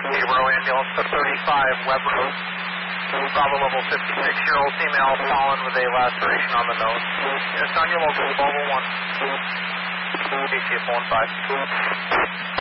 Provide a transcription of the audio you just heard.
Gabriel ambulance to 35 Web Road. Bravo level 56-year-old female fallen with a laceration on the nose. Yes, on your local, Volvo 1. ACF 15.